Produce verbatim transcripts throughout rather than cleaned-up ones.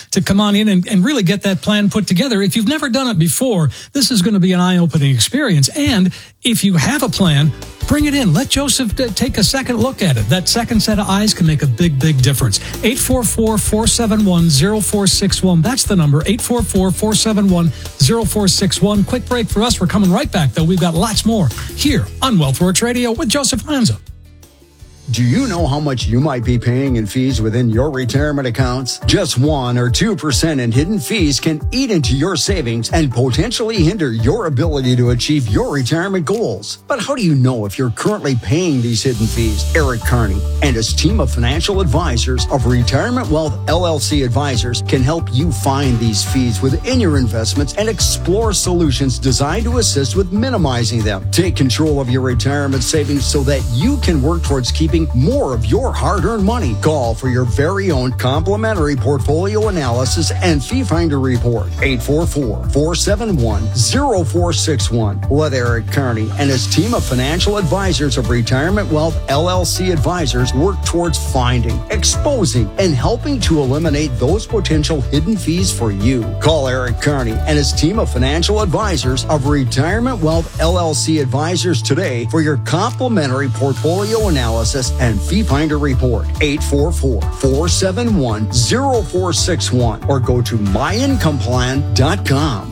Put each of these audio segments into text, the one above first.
to come on in and, and really get that plan put together. If you've never done it before, this is going to be an eye-opening experience. And if you have a plan, bring it in. Let Joseph t- take a second look at it. That second set of eyes can make a big, big difference. eight four four, four seven one, zero four six one. That's the number, eight four four, four seven one, zero four six one. Quick break for us. We're coming right back, though. We've got lots more here on WealthWorks Radio with Joseph Lanza. Do you know how much you might be paying in fees within your retirement accounts? Just one or two percent in hidden fees can eat into your savings and potentially hinder your ability to achieve your retirement goals. But how do you know if you're currently paying these hidden fees? Eric Carney and his team of financial advisors of Retirement Wealth L L C Advisors can help you find these fees within your investments and explore solutions designed to assist with minimizing them. Take control of your retirement savings so that you can work towards keeping more of your hard-earned money. Call for your very own complimentary portfolio analysis and fee finder report. eight four four, four seven one, zero four six one. Let Eric Carney and his team of financial advisors of Retirement Wealth L L C Advisors work towards finding, exposing, and helping to eliminate those potential hidden fees for you. Call Eric Carney and his team of financial advisors of Retirement Wealth L L C Advisors today for your complimentary portfolio analysis and fee finder report. eight four four, four seven one, zero four six one or go to my income plan dot com.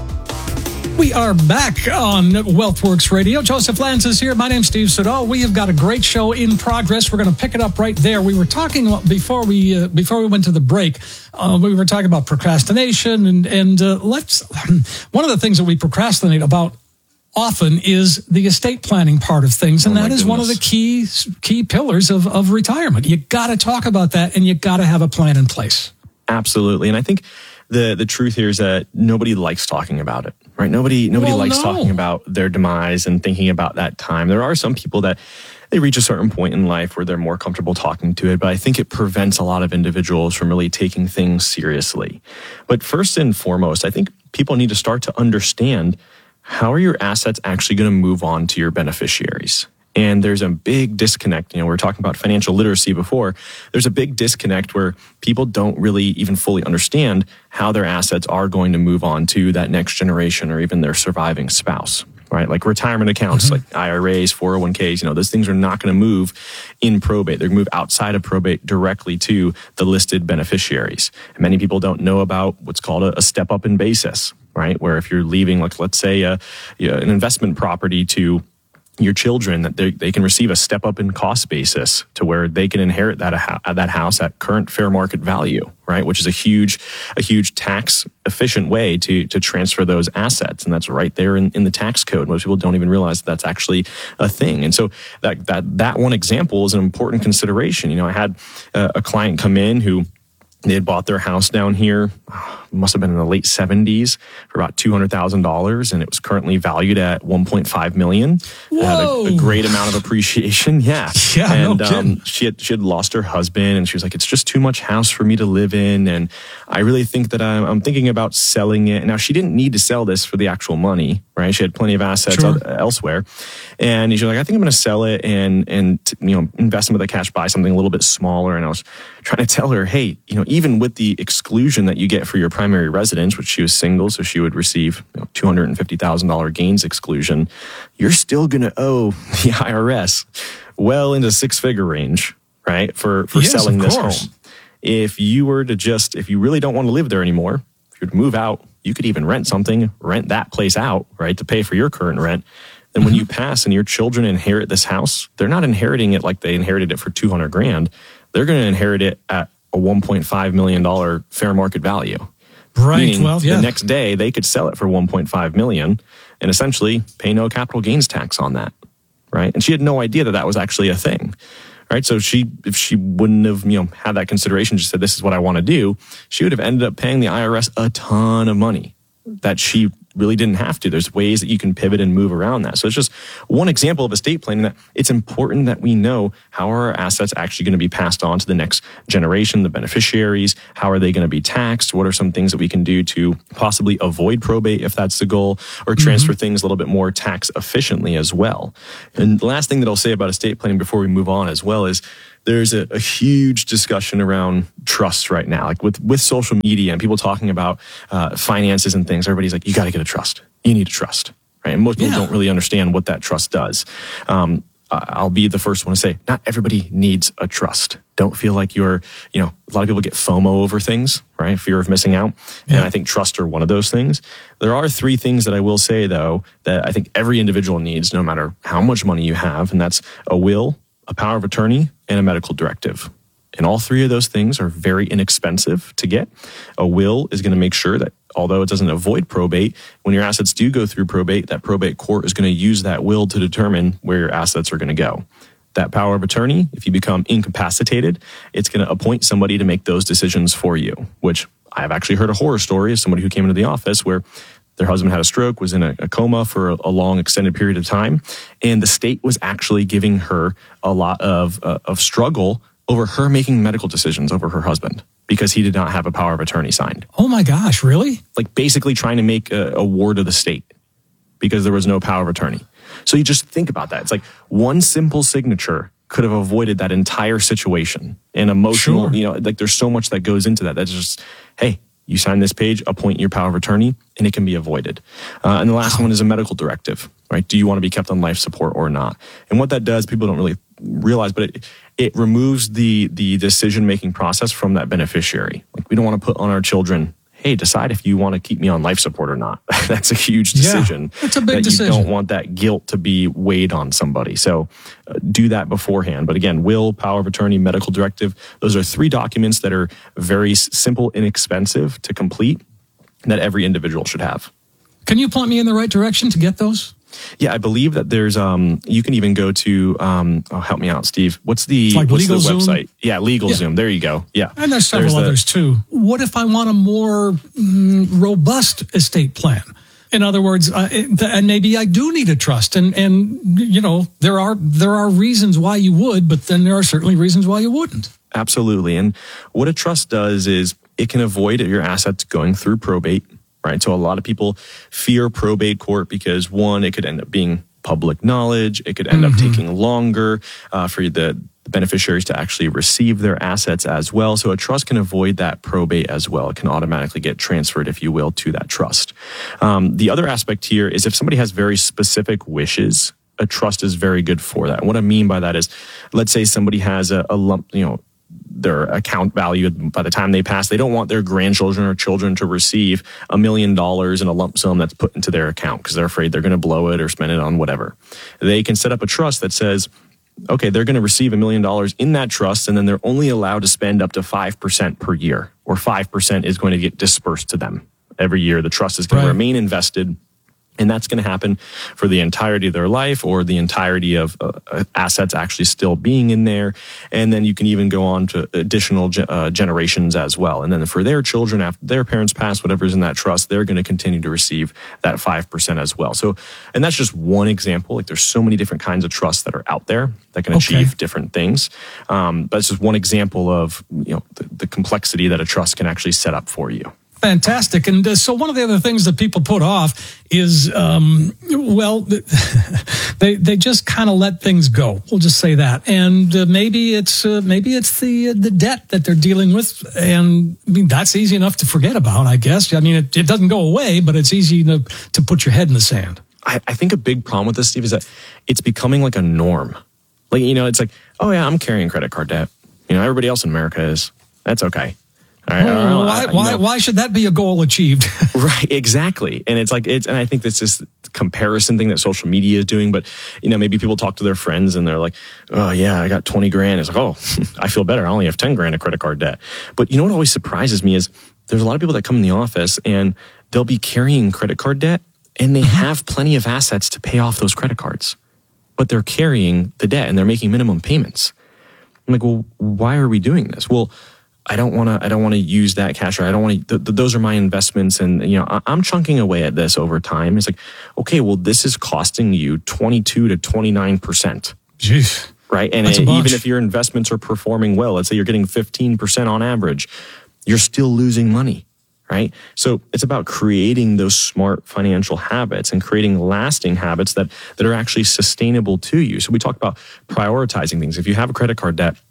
We are back on WealthWorks Radio. Joseph Lanza is here. My name's Steve Siddall. We have got a great show in progress. We're going to pick it up right there. We were talking before we uh, before we went to the break. Uh, we were talking about procrastination and and uh, let's. One of the things that we procrastinate about often is the estate planning part of things, and oh that is goodness. one of the key key pillars of of retirement. You got to talk about that, and you got to have a plan in place. Absolutely, and I think the the truth here is that nobody likes talking about it, right? Nobody nobody well, likes no. talking about their demise and thinking about that time. There are some people that they reach a certain point in life where they're more comfortable talking to it, but I think it prevents a lot of individuals from really taking things seriously. But first and foremost, I think people need to start to understand, how are your assets actually going to move on to your beneficiaries? And there's a big disconnect. You know, we were talking about financial literacy before. There's a big disconnect where people don't really even fully understand how their assets are going to move on to that next generation or even their surviving spouse, right? Like retirement accounts, mm-hmm. like I R As, four oh one k's, you know, those things are not going to move in probate. They're going to move outside of probate directly to the listed beneficiaries. And many people don't know about what's called a, a step up in basis, right? Where if you're leaving, like let's say a, you know, an investment property to your children, that they, they can receive a step up in cost basis to where they can inherit that uh, that house at current fair market value, right? Which is a huge a huge tax efficient way to to transfer those assets, and that's right there in, in the tax code. Most people don't even realize that that's actually a thing. And so that that that one example is an important consideration. You know, I had a, a client come in who they had bought their house down here, must have been in the late seventies, for about two hundred thousand dollars, and it was currently valued at one point five million dollars. It had a, a great amount of appreciation. Yeah. Yeah, and no um, she had she had lost her husband, and she was like, it's just too much house for me to live in, and I really think that I'm, I'm thinking about selling it. Now, she didn't need to sell this for the actual money, right? She had plenty of assets sure. elsewhere. And she's like, I think I'm going to sell it and, and you know, invest some of the cash, buy something a little bit smaller. And I was trying to tell her, hey, you know, even with the exclusion that you get for your primary residence, which she was single, so she would receive you know, two hundred fifty thousand dollars gains exclusion, you're still going to owe the I R S well into six figure range, right? For, for yes, selling this course. home. If you were to just, if you really don't want to live there anymore, if you were to move out, you could even rent something, rent that place out, right, to pay for your current rent. Then when you pass and your children inherit this house, they're not inheriting it like they inherited it for two hundred grand. They're going to inherit it at a one point five million dollars fair market value. Right. Meaning well, yeah. the next day they could sell it for one point five million dollars and essentially pay no capital gains tax on that. Right. And she had no idea that that was actually a thing. Right. So she, if she wouldn't have, you know, had that consideration, just said, this is what I want to do, she would have ended up paying the I R S a ton of money that she really didn't have to. There's ways that you can pivot and move around that. So it's just one example of estate planning that it's important that we know how are our assets actually going to be passed on to the next generation, the beneficiaries, how are they going to be taxed, what are some things that we can do to possibly avoid probate if that's the goal, or transfer mm-hmm. things a little bit more tax efficiently as well. And the last thing that I'll say about estate planning before we move on as well is there's a, a huge discussion around trust right now, like with, with social media and people talking about uh, finances and things. Everybody's like, you got to get a trust. You need a trust, right? And most people yeah. don't really understand what that trust does. Um, I'll be the first one to say, not everybody needs a trust. Don't feel like you're, you know, a lot of people get FOMO over things, right? Fear of missing out. Yeah. And I think trust are one of those things. There are three things that I will say, though, that I think every individual needs, no matter how much money you have. And that's a will, a power of attorney, and a medical directive. And all three of those things are very inexpensive to get. A will is going to make sure that although it doesn't avoid probate, when your assets do go through probate, that probate court is going to use that will to determine where your assets are going to go. That power of attorney, if you become incapacitated, it's going to appoint somebody to make those decisions for you, which I've actually heard a horror story of somebody who came into the office where their husband had a stroke, was in a, a coma for a, a long extended period of time, and the state was actually giving her a lot of, uh, of struggle over her making medical decisions over her husband because he did not have a power of attorney signed. Oh my gosh, really? Like basically trying to make a, a ward of the state because there was no power of attorney. So you just think about that. It's like one simple signature could have avoided that entire situation. And emotional, sure. you know, like there's so much that goes into that. That's just, hey, you sign this page, appoint your power of attorney, and it can be avoided. Uh, and the last one is a medical directive, right? Do you want to be kept on life support or not? And what that does, people don't really realize, but it, it removes the the decision-making process from that beneficiary. Like we don't want to put on our children, hey, decide if you want to keep me on life support or not. That's a huge decision. Yeah, it's a big that decision. You don't want that guilt to be weighed on somebody. So uh, do that beforehand. But again, will, power of attorney, medical directive, those are three documents that are very simple, inexpensive to complete that every individual should have. Can you point me in the right direction to get those? Yeah, I believe that there's, um, you can even go to, um, oh, help me out, Steve. What's the, like what's the LegalZoom? website? Yeah, LegalZoom. Yeah. There you go. Yeah. And there's several there's others the, too. What if I want a more mm, robust estate plan? In other words, uh, it, and maybe I do need a trust. And, and, you know, there are, there are reasons why you would, but then there are certainly reasons why you wouldn't. Absolutely. And what a trust does is it can avoid your assets going through probate. Right. So a lot of people fear probate court because, one, it could end up being public knowledge. It could end mm-hmm. up taking longer uh, for the beneficiaries to actually receive their assets as well. So a trust can avoid that probate as well. It can automatically get transferred, if you will, to that trust. Um, the other aspect here is if somebody has very specific wishes, a trust is very good for that. And what I mean by that is, let's say somebody has a, a lump, you know, their account value by the time they pass. They don't want their grandchildren or children to receive a million dollars in a lump sum that's put into their account because they're afraid they're going to blow it or spend it on whatever. They can set up a trust that says, okay, they're going to receive a million dollars in that trust, and then they're only allowed to spend up to five percent per year, or five percent is going to get dispersed to them every year. The trust is going right. to remain invested. And that's going to happen for the entirety of their life or the entirety of uh, assets actually still being in there. And then you can even go on to additional ge- uh, generations as well. And then for their children, after their parents pass, whatever's in that trust, they're going to continue to receive that five percent as well. So, and that's just one example. Like there's so many different kinds of trusts that are out there that can okay. achieve different things. Um, but it's just one example of, you know, the, the complexity that a trust can actually set up for you. Fantastic. And uh, so one of the other things that people put off is, um, well, they they just kind of let things go. We'll just say that. And uh, maybe it's uh, maybe it's the uh, the debt that they're dealing with. And I mean, that's easy enough to forget about, I guess. I mean, it, it doesn't go away, but it's easy to, to put your head in the sand. I, I think a big problem with this, Steve, is that it's becoming like a norm. Like, you know, it's like, oh, yeah, I'm carrying credit card debt. You know, everybody else in America is. That's okay. All right, well, why, why, know, why should that be a goal achieved? Right, exactly. And it's like, it's, and I think that's this comparison thing that social media is doing. But, you know, maybe people talk to their friends and they're like, oh, yeah, I got twenty grand. It's like, oh, I feel better. I only have ten grand of credit card debt. But you know what always surprises me is there's a lot of people that come in the office and they'll be carrying credit card debt and they have plenty of assets to pay off those credit cards. But they're carrying the debt and they're making minimum payments. I'm like, well, why are we doing this? Well, I don't want to. I don't want to use that cash. Or I don't want to. Th- th- those are my investments, and you know, I- I'm chunking away at this over time. It's like, okay, well, this is costing you twenty-two to twenty-nine percent. Jeez, right? And it, even if your investments are performing well, let's say you're getting fifteen percent on average, you're still losing money, right? So it's about creating those smart financial habits and creating lasting habits that that are actually sustainable to you. So we talk about prioritizing things. If you have a credit card debt,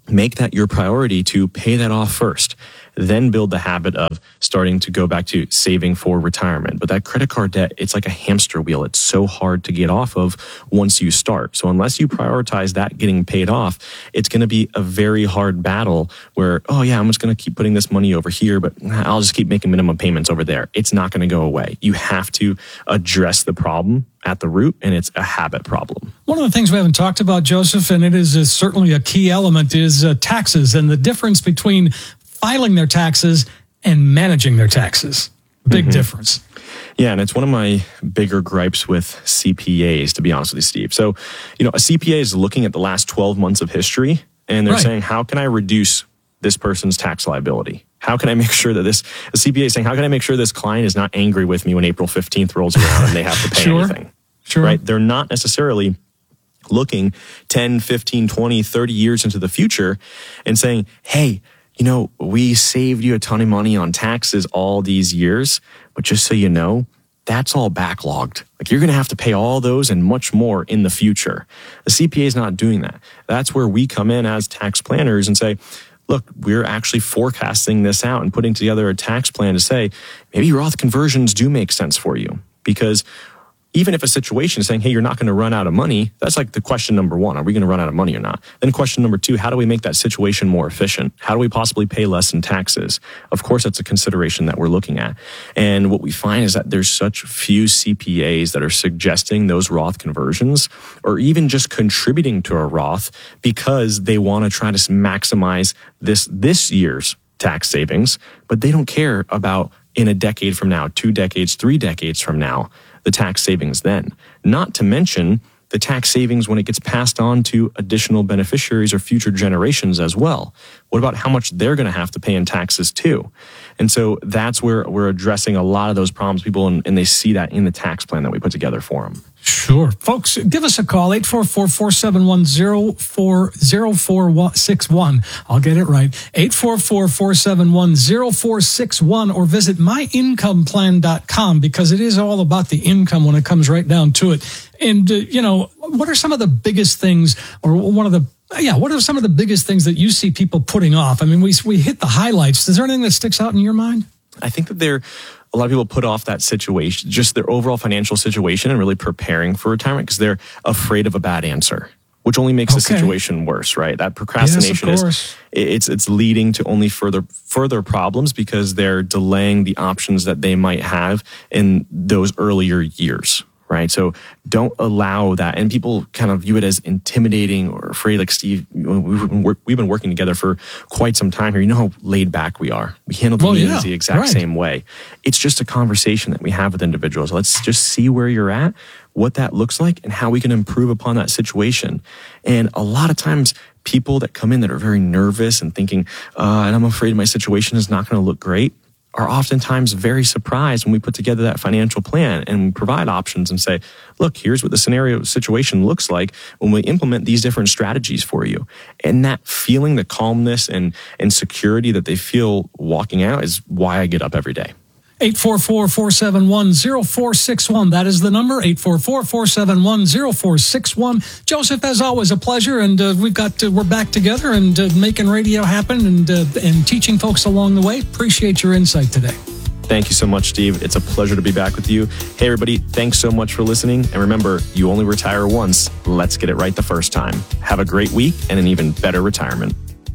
make that your priority to pay that off first. Then build the habit of starting to go back to saving for retirement. But that credit card debt, it's like a hamster wheel. It's so hard to get off of once you start. So unless you prioritize that getting paid off, it's going to be a very hard battle where, oh yeah, I'm just going to keep putting this money over here, but I'll just keep making minimum payments over there. It's not going to go away. You have to address the problem at the root, and it's a habit problem. One of the things we haven't talked about, Joseph, and it is, is certainly a key element, is uh, taxes and the difference between filing their taxes and managing their taxes. Big mm-hmm. difference. Yeah, and it's one of my bigger gripes with C P As, to be honest with you, Steve. So, you know, a C P A is looking at the last twelve months of history, and they're right. saying, how can I reduce this person's tax liability? How can I make sure that this, a C P A is saying, how can I make sure this client is not angry with me when April fifteenth rolls around and they have to pay sure. anything? Sure. Right? They're not necessarily looking ten, fifteen, twenty, thirty years into the future and saying, hey, you know, we saved you a ton of money on taxes all these years, but just so you know, that's all backlogged. Like, you're going to have to pay all those and much more in the future. The C P A is not doing that. That's where we come in as tax planners and say, look, we're actually forecasting this out and putting together a tax plan to say, maybe Roth conversions do make sense for you. Because even if a situation is saying, hey, you're not going to run out of money, that's like the question number one. Are we going to run out of money or not? Then question number two, how do we make that situation more efficient? How do we possibly pay less in taxes? Of course, that's a consideration that we're looking at. And what we find is that there's such few C P As that are suggesting those Roth conversions or even just contributing to a Roth because they want to try to maximize this, this year's tax savings, but they don't care about in a decade from now, two decades, three decades from now, the tax savings then. Not to mention the tax savings when it gets passed on to additional beneficiaries or future generations as well. What about how much they're going to have to pay in taxes too? And so that's where we're addressing a lot of those problems, people, and, and they see that in the tax plan that we put together for them. Sure. Folks, give us a call, eight four four, four seven one, zero four zero four six one. I'll get it right. eight four four, four seven one, zero four six one, or visit my income plan dot com, because it is all about the income when it comes right down to it. And, uh, you know, what are some of the biggest things, or one of the Yeah, what are some of the biggest things that you see people putting off? I mean, we we hit the highlights. Is there anything that sticks out in your mind? I think that there, a lot of people put off that situation, just their overall financial situation and really preparing for retirement because they're afraid of a bad answer, which only makes okay. the situation worse, right? That procrastination yes, is it's it's leading to only further further problems because they're delaying the options that they might have in those earlier years. Right. So don't allow that. And people kind of view it as intimidating or afraid. Like, Steve, we've been, work, we've been working together for quite some time here. You know how laid back we are. We handle the well, meetings yeah, the exact right. same way. It's just a conversation that we have with individuals. Let's just see where you're at, what that looks like, and how we can improve upon that situation. And a lot of times people that come in that are very nervous and thinking, uh, and I'm afraid my situation is not going to look great, are oftentimes very surprised when we put together that financial plan and we provide options and say, look, here's what the scenario situation looks like when we implement these different strategies for you. And that feeling, the calmness and, and security that they feel walking out is why I get up every day. eight four four, four seven one, zero four six one. That is the number, eight four four, four seven one, zero four six one. Joseph, as always, a pleasure, and uh, we've got uh, we're back together and uh, making radio happen and uh, and teaching folks along the way. Appreciate your insight today. Thank you so much, Steve. It's a pleasure to be back with you. Hey, everybody, thanks so much for listening. And remember, you only retire once. Let's get it right the first time. Have a great week and an even better retirement.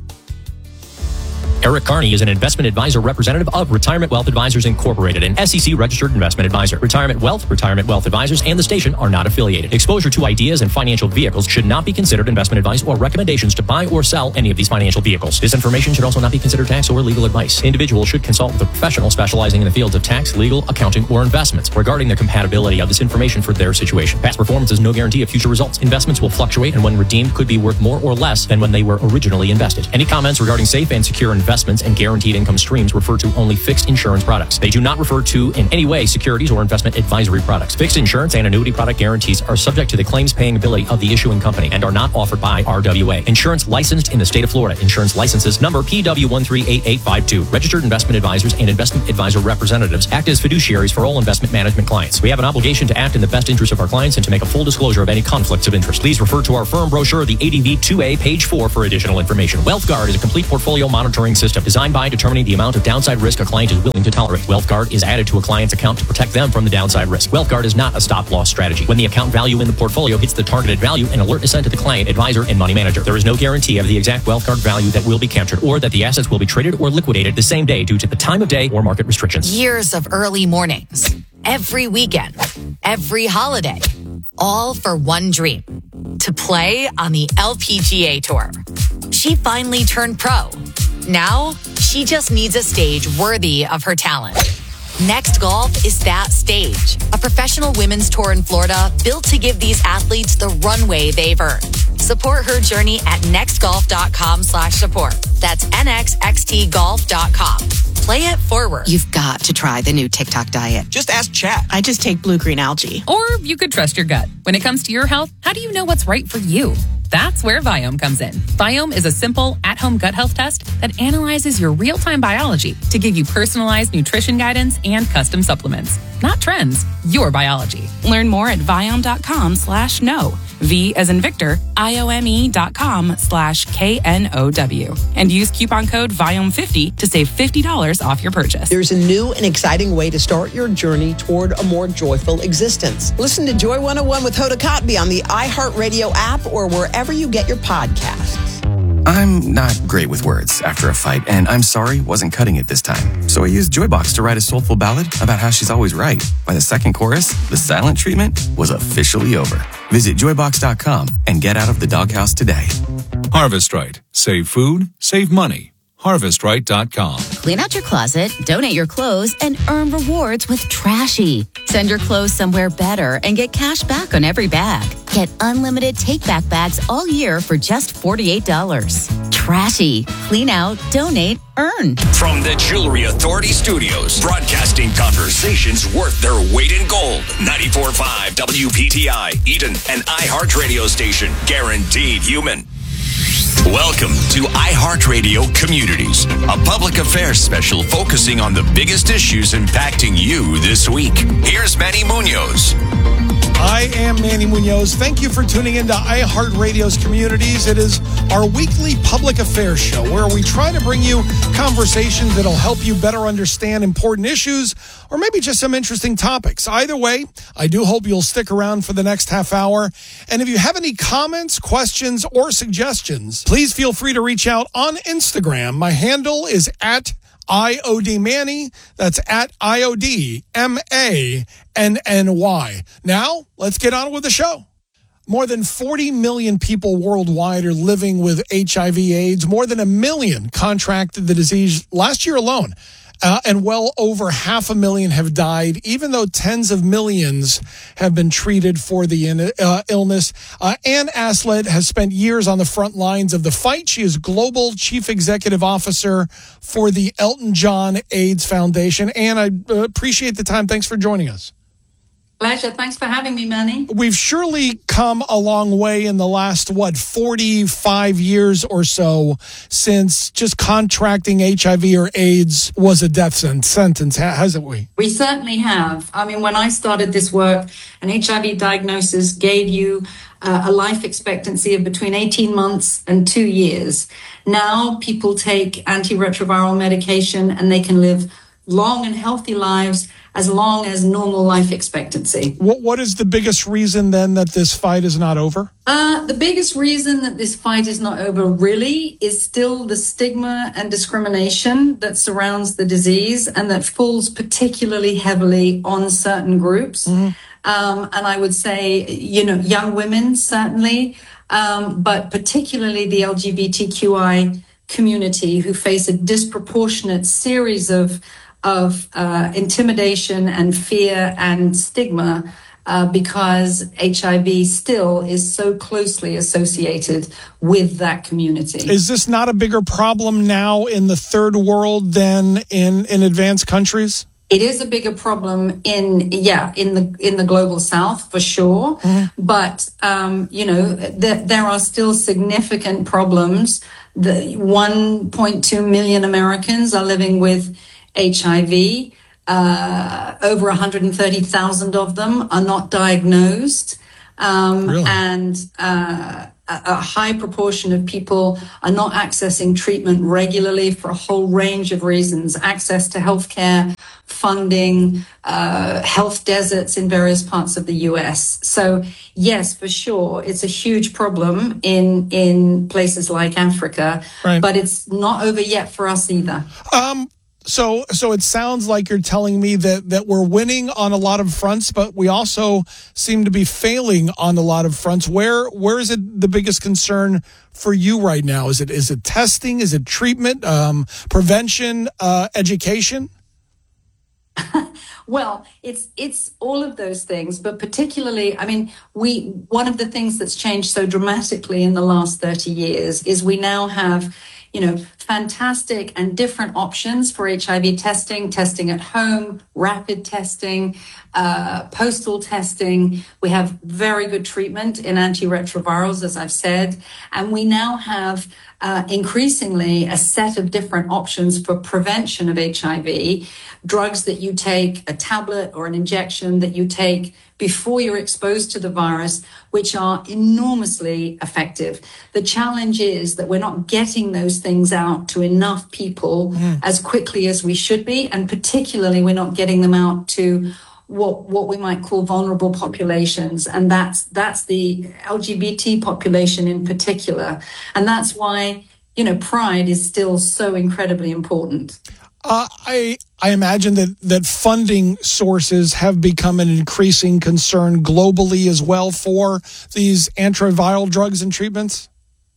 Eric Carney is an investment advisor representative of Retirement Wealth Advisors Incorporated, an S E C-registered investment advisor. Retirement Wealth, Retirement Wealth Advisors, and the station are not affiliated. Exposure to ideas and financial vehicles should not be considered investment advice or recommendations to buy or sell any of these financial vehicles. This information should also not be considered tax or legal advice. Individuals should consult with a professional specializing in the fields of tax, legal, accounting, or investments regarding the compatibility of this information for their situation. Past performance is no guarantee of future results. Investments will fluctuate and when redeemed could be worth more or less than when they were originally invested. Any comments regarding safe and secure investment investments and guaranteed income streams refer to only fixed insurance products. They do not refer to in any way securities or investment advisory products. Fixed insurance and annuity product guarantees are subject to the claims paying ability of the issuing company and are not offered by R W A. Insurance licensed in the state of Florida. Insurance licenses number P W one three eight eight five two. Registered investment advisors and investment advisor representatives act as fiduciaries for all investment management clients. We have an obligation to act in the best interest of our clients and to make a full disclosure of any conflicts of interest. Please refer to our firm brochure, the A D V two A, page four, for additional information. WealthGuard is a complete portfolio monitoring system designed by determining the amount of downside risk a client is willing to tolerate. WealthGuard is added to a client's account to protect them from the downside risk. WealthGuard is not a stop-loss strategy. When the account value in the portfolio hits the targeted value, an alert is sent to the client, advisor, and money manager. There is no guarantee of the exact WealthGuard value that will be captured or that the assets will be traded or liquidated the same day due to the time of day or market restrictions. Years of early mornings, every weekend, every holiday, all for one dream: to play on the L P G A Tour. She finally turned pro. Now, she just needs a stage worthy of her talent. Next Golf is that stage. A professional women's tour in Florida built to give these athletes the runway they've earned. Support her journey at nextgolf.com slash support. That's nxxtgolf dot com. Play it forward. You've got to try the new TikTok diet. Just ask Chat. I just take blue-green algae. Or you could trust your gut. When it comes to your health, how do you know what's right for you? That's where Viome comes in. Viome is a simple, at-home gut health test that analyzes your real-time biology to give you personalized nutrition guidance and custom supplements. Not trends, your biology. Learn more at Viome.com slash no. V as in Victor, I-O-M-E dot com slash K N O W. And use coupon code Viome fifty to save fifty dollars off your purchase. There's a new and exciting way to start your journey toward a more joyful existence. Listen to Joy one oh one with Hoda Kotb on the iHeartRadio app or wherever you get your podcasts. I'm not great with words after a fight, and I'm sorry wasn't cutting it this time. So I used Joybox to write a soulful ballad about how she's always right. By the second chorus, the silent treatment was officially over. Visit joybox dot com and get out of the doghouse today. Harvest Right. Save food, save money. harvest right dot com. Clean out your closet, donate your clothes, and earn rewards with Trashy. Send your clothes somewhere better and get cash back on every bag. Get unlimited take-back bags all year for just forty-eight dollars. Trashy. Clean out, donate, earn. From the Jewelry Authority Studios, broadcasting conversations worth their weight in gold. ninety-four point five W P T I, Eden, an iHeart radio station. Guaranteed human. Welcome to iHeartRadio Communities, a public affairs special focusing on the biggest issues impacting you this week. Here's Manny Munoz. I am Manny Munoz. Thank you for tuning into iHeartRadio's Communities. It is our weekly public affairs show where we try to bring you conversations that'll help you better understand important issues or maybe just some interesting topics. Either way, I do hope you'll stick around for the next half hour. And if you have any comments, questions, or suggestions, please feel free to reach out on Instagram. My handle is at I O D Manny. That's at I O D M A N N Y. Now, let's get on with the show. More than forty million people worldwide are living with H I V AIDS. More than a million contracted the disease last year alone. Uh, and well over half a million have died, even though tens of millions have been treated for the uh, illness. Uh, Ann Aslett has spent years on the front lines of the fight. She is Global Chief Executive Officer for the Elton John AIDS Foundation. Ann, I uh, appreciate the time. Thanks for joining us. Pleasure. Thanks for having me, Manny. We've surely come a long way in the last, what, forty-five years or so since just contracting H I V or AIDS was a death sentence, hasn't we? We certainly have. I mean, when I started this work, an H I V diagnosis gave you uh, a life expectancy of between eighteen months and two years. Now people take antiretroviral medication and they can live long and healthy lives as long as normal life expectancy. What What is the biggest reason then that this fight is not over? Uh, the biggest reason that this fight is not over really is still the stigma and discrimination that surrounds the disease and that falls particularly heavily on certain groups. Mm-hmm. Um, and I would say, you know, young women certainly, um, but particularly the L G B T Q I community who face a disproportionate series of of uh, intimidation and fear and stigma uh, because H I V still is so closely associated with that community. Is this not a bigger problem now in the third world than in, in advanced countries? It is a bigger problem in, yeah, in the in the global south for sure. Mm-hmm. But, um, you know, th- there are still significant problems. The one point two million Americans are living with H I V. Uh, over one hundred thirty thousand of them are not diagnosed. Um, really? And uh, a, a high proportion of people are not accessing treatment regularly for a whole range of reasons. Access to healthcare, funding, uh, health deserts in various parts of the U S. So yes, for sure, it's a huge problem in in places like Africa, right. But it's not over yet for us either. Um, so so it sounds like you're telling me that that we're winning on a lot of fronts, but we also seem to be failing on a lot of fronts. Where where is it the biggest concern for you right now? Is it is it testing? Is it treatment, um, prevention, uh, education? Well, it's it's all of those things, but particularly, I mean, we one of the things that's changed so dramatically in the last thirty years is we now have, you know, fantastic and different options for H I V testing, testing at home, rapid testing, uh, postal testing. We have very good treatment in antiretrovirals, as I've said, and we now have uh, increasingly a set of different options for prevention of H I V. Drugs that you take, a tablet or an injection that you take before you're exposed to the virus, which are enormously effective. The challenge is that we're not getting those things out to enough people mm. as quickly as we should be, and particularly we're not getting them out to what what we might call vulnerable populations, and that's that's the L G B T population in particular. And that's why, you know, Pride is still so incredibly important. Uh, I I imagine that, that funding sources have become an increasing concern globally as well for these antiviral drugs and treatments.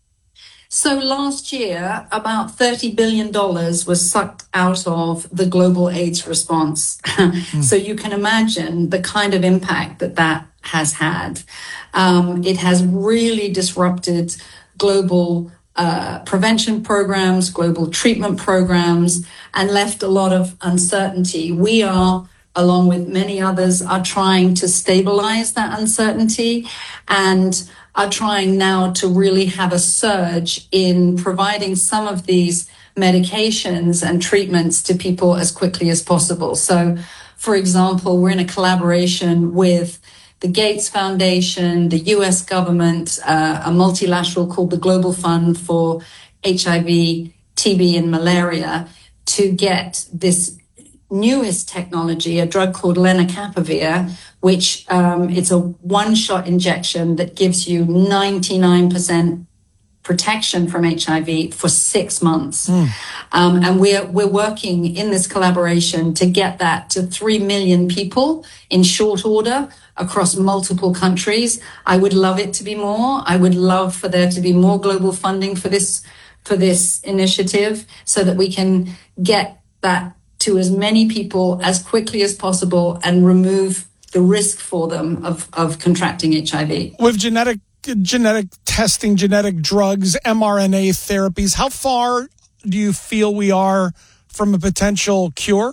So last year, about thirty billion dollars was sucked out of the global AIDS response. mm. So you can imagine the kind of impact that that has had. Um, it has really disrupted global Uh, prevention programs, global treatment programs, and left a lot of uncertainty. We are, along with many others, are trying to stabilize that uncertainty and are trying now to really have a surge in providing some of these medications and treatments to people as quickly as possible. So, for example, we're in a collaboration with the Gates Foundation, the U S government, uh, a multilateral called the Global Fund for H I V, T B, and Malaria to get this newest technology, a drug called lenacapavir, which um, it's a one-shot injection that gives you ninety-nine percent protection from H I V for six months. Mm. Um, and we're, we're working in this collaboration to get that to three million people in short order across multiple countries. I would love it to be more. I would love for there to be more global funding for this, for this initiative so that we can get that to as many people as quickly as possible and remove the risk for them of, of contracting H I V. With genetic genetic testing, genetic drugs, M R N A therapies, how far do you feel we are from a potential cure?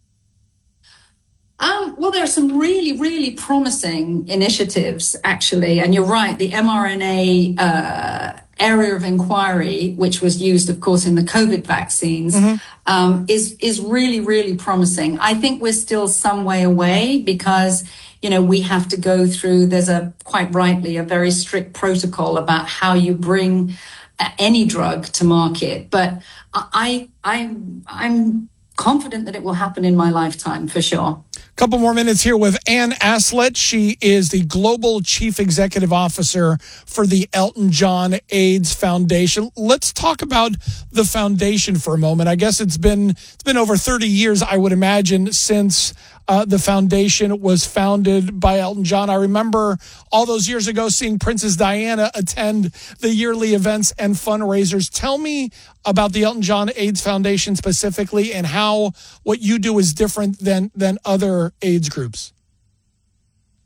Um, well, there are some really, really promising initiatives, actually. And you're right, the M R N A uh, area of inquiry, which was used, of course, in the COVID vaccines, mm-hmm. um, is, is really, really promising. I think we're still some way away because, you know, we have to go through, there's a, quite rightly, a very strict protocol about how you bring any drug to market. But I, I, I'm confident that it will happen in my lifetime, for sure. Couple more minutes here with Ann Aslett. She is the Global Chief Executive Officer for the Elton John AIDS Foundation. Let's talk about the foundation for a moment. I guess it's been it's been over thirty years, I would imagine, since uh, the foundation was founded by Elton John. I remember all those years ago seeing Princess Diana attend the yearly events and fundraisers. Tell me about the Elton John AIDS Foundation specifically and how what you do is different than than other AIDS groups.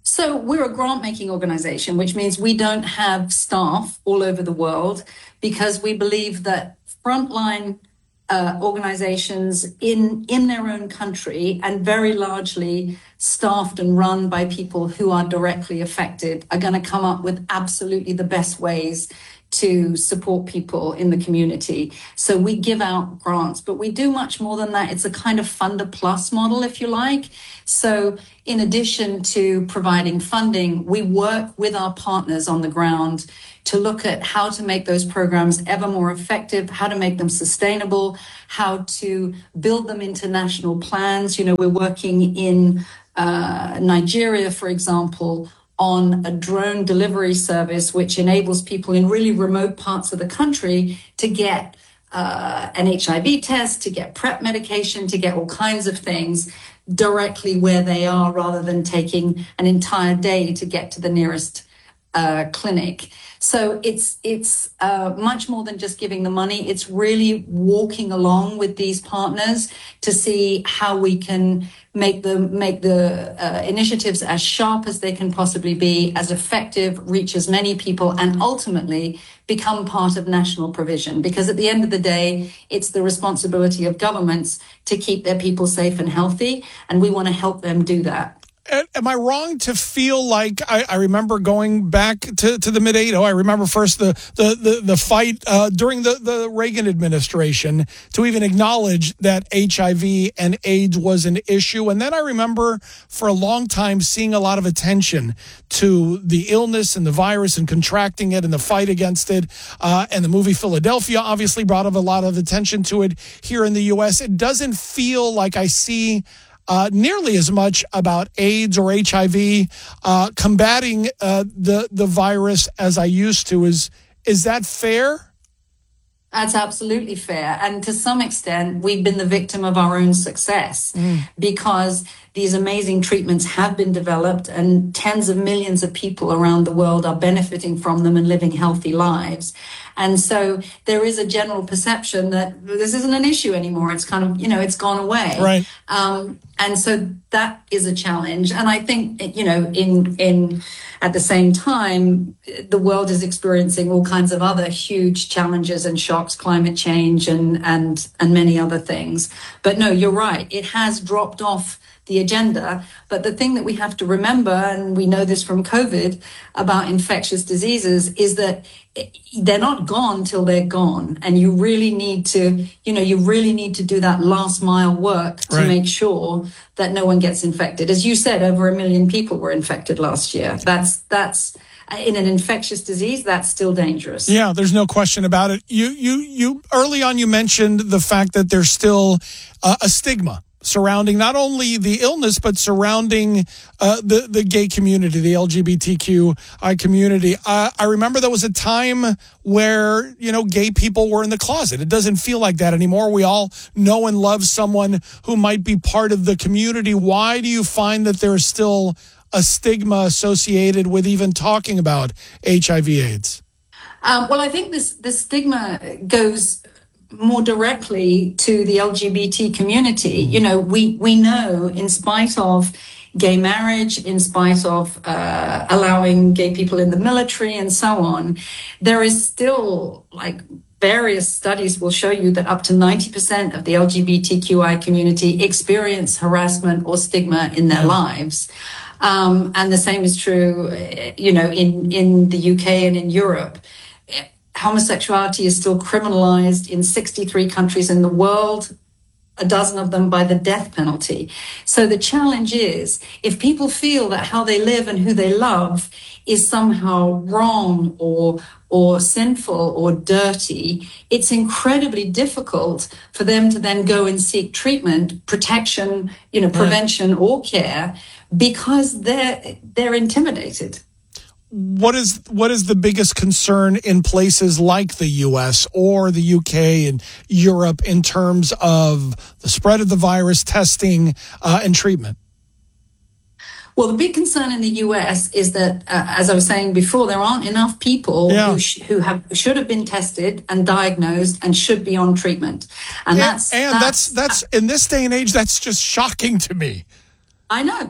So we're a grant-making organization, which means we don't have staff all over the world because we believe that frontline uh, organizations in, in their own country and very largely staffed and run by people who are directly affected are going to come up with absolutely the best ways to support people in the community. So we give out grants, but we do much more than that. It's a kind of funder plus model, if you like. So in addition to providing funding, we work with our partners on the ground to look at how to make those programs ever more effective, how to make them sustainable, how to build them into national plans. You know, we're working in uh, Nigeria, for example, on a drone delivery service, which enables people in really remote parts of the country to get uh, an H I V test, to get PrEP medication, to get all kinds of things directly where they are, rather than taking an entire day to get to the nearest uh, clinic. So it's it's uh, much more than just giving the money. It's really walking along with these partners to see how we can make the make the uh, initiatives as sharp as they can possibly be, as effective, reach as many people, and ultimately become part of national provision. Because at the end of the day, it's the responsibility of governments to keep their people safe and healthy, and we want to help them do that. Am I wrong to feel like I, I remember going back to, to the mid eighties? I remember first the the the, the fight uh, during the, the Reagan administration to even acknowledge that H I V and AIDS was an issue. And then I remember for a long time seeing a lot of attention to the illness and the virus and contracting it and the fight against it. Uh, and the movie Philadelphia obviously brought up a lot of attention to it here in the U S. It doesn't feel like I see Uh, nearly as much about AIDS or H I V uh, combating uh, the the virus as I used to. Is is that fair? That's absolutely fair. And to some extent, we've been the victim of our own success mm. because these amazing treatments have been developed and tens of millions of people around the world are benefiting from them and living healthy lives. And so there is a general perception that this isn't an issue anymore. It's kind of, you know, it's gone away. Right. Um, and so that is a challenge. And I think, you know, in, in, at the same time, the world is experiencing all kinds of other huge challenges and shocks, climate change and, and, and many other things. But no, you're right. It has dropped off the agenda. But the thing that we have to remember, and we know this from COVID about infectious diseases, is that they're not gone till they're gone. And you really need to, you know, you really need to do that last mile work to right. make sure that no one gets infected. As you said, over a million people were infected last year. That's, that's, in an infectious disease, that's still dangerous. Yeah, there's no question about it. You, you, you, early on, you mentioned the fact that there's still uh, a stigma surrounding not only the illness, but surrounding uh, the, the gay community, the L G B T Q I community. Uh, I remember there was a time where, you know, gay people were in the closet. It doesn't feel like that anymore. We all know and love someone who might be part of the community. Why do you find that there's still a stigma associated with even talking about H I V AIDS? Um, well, I think this, this stigma goes more directly to the L G B T community. You know, we, we know in spite of gay marriage, in spite of uh, allowing gay people in the military and so on, there is still, like, various studies will show you that up to ninety percent of the L G B T Q I community experience harassment or stigma in their lives. Um, and the same is true, you know, in, in the U K and in Europe. Homosexuality is still criminalized in sixty-three countries in the world, a dozen of them by the death penalty. So the challenge is, if people feel that how they live and who they love is somehow wrong or or sinful or dirty, it's incredibly difficult for them to then go and seek treatment, protection, you know, prevention or care, because they're they're intimidated. What is what is the biggest concern in places like the U S or the U K and Europe in terms of the spread of the virus, testing, uh, and treatment? Well, the big concern in the U S is that, uh, as I was saying before, there aren't enough people yeah. who, sh- who have should have been tested and diagnosed and should be on treatment, and, and that's and that's, that's that's in this day and age, that's just shocking to me. I know.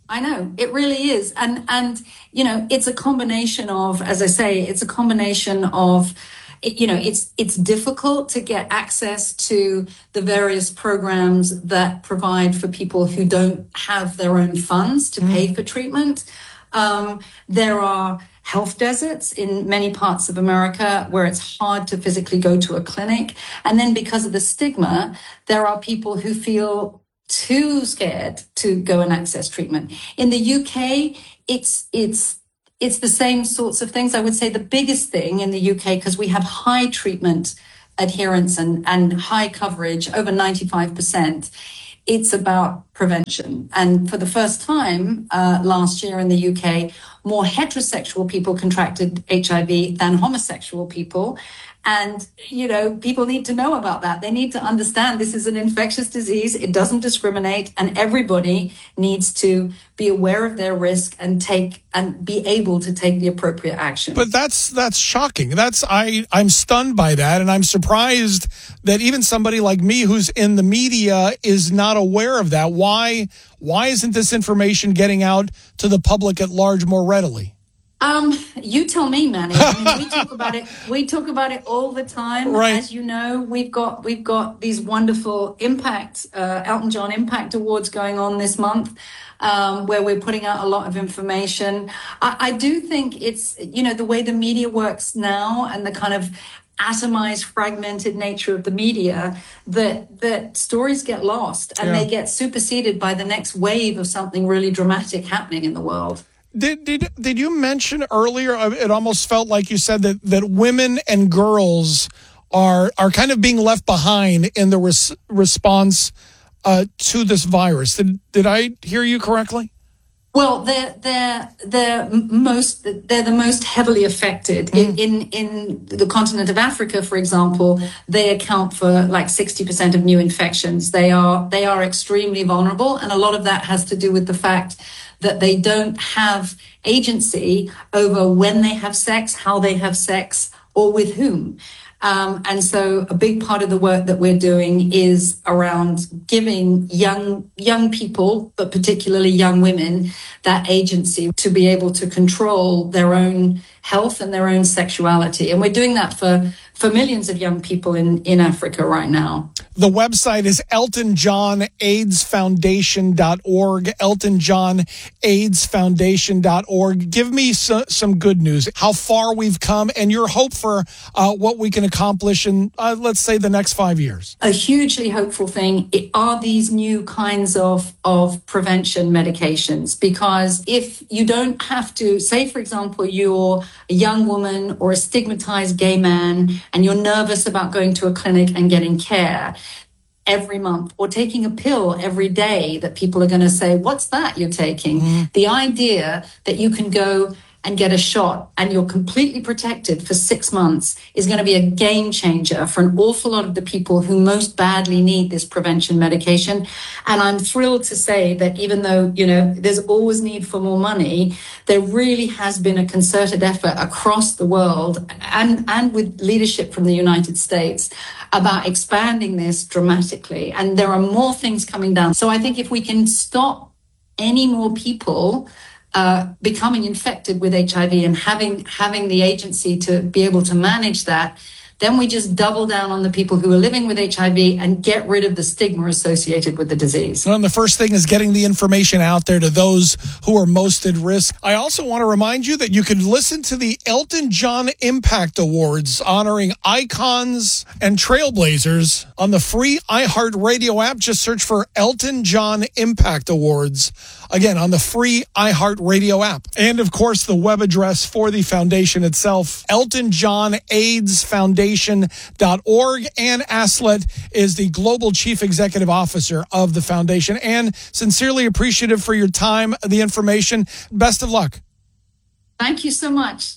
I know it really is. And, and, you know, it's a combination of, as I say, it's a combination of, you know, it's, it's difficult to get access to the various programs that provide for people who don't have their own funds to pay for treatment. Um, there are health deserts in many parts of America where it's hard to physically go to a clinic. And then because of the stigma, there are people who feel too scared to go and access treatment. In the U K, it's it's it's the same sorts of things. I would say the biggest thing in the U K, because we have high treatment adherence and, and high coverage, over ninety-five percent, it's about prevention. And for the first time uh, last year in the U K, more heterosexual people contracted H I V than homosexual people. And, you know, people need to know about that. They need to understand this is an infectious disease. It doesn't discriminate. And everybody needs to be aware of their risk and take and be able to take the appropriate action. But that's that's shocking. That's I, I'm stunned by that. And I'm surprised that even somebody like me who's in the media is not aware of that. Why, why isn't this information getting out to the public at large more readily? Um, you tell me, Manny. I mean, we talk about it. We talk about it all the time. Right. As you know, we've got we've got these wonderful Impact, uh, Elton John Impact Awards going on this month, um, where we're putting out a lot of information. I, I do think it's, you know, the way the media works now and the kind of atomized, fragmented nature of the media, that that stories get lost and Yeah. they get superseded by the next wave of something really dramatic happening in the world. Did did did you mention earlier? uh, It almost felt like you said that, that women and girls are are kind of being left behind in the res, response uh, to this virus. Did did I hear you correctly? Well, they're they're they're most they're the most heavily affected in, in in the continent of Africa, for example. They account for like sixty percent of new infections. They are they are extremely vulnerable, and a lot of that has to do with the fact that they don't have agency over when they have sex, how they have sex, or with whom. Um, and so a big part of the work that we're doing is around giving young young people, but particularly young women, that agency to be able to control their own health and their own sexuality. And we're doing that for, for millions of young people in, in Africa right now. The website is elton john aids foundation dot org, elton john aids foundation dot org. Give me so, some good news, how far we've come, and your hope for uh, what we can accomplish in, uh, let's say, the next five years. A hugely hopeful thing are these new kinds of, of prevention medications, because if you don't have to, say, for example, you're a young woman or a stigmatized gay man and you're nervous about going to a clinic and getting care every month, or taking a pill every day that people are going to say, what's that you're taking? Mm-hmm. The idea that you can go and get a shot and you're completely protected for six months is going to be a game changer for an awful lot of the people who most badly need this prevention medication. And I'm thrilled to say that even though, you know, there's always need for more money, there really has been a concerted effort across the world and, and with leadership from the United States about expanding this dramatically. And there are more things coming down. So I think if we can stop any more people Uh, becoming infected with H I V and having having the agency to be able to manage that, then we just double down on the people who are living with H I V and get rid of the stigma associated with the disease. Well, and the first thing is getting the information out there to those who are most at risk. I also want to remind you that you can listen to the Elton John Impact Awards honoring icons and trailblazers on the free iHeartRadio app. Just search for Elton John Impact Awards. Again, on the free iHeartRadio app. And, of course, the web address for the foundation itself, elton john aids foundation dot org. Ann Aslett is the Global Chief Executive Officer of the foundation. Ann, sincerely appreciative for your time, the information. Best of luck. Thank you so much.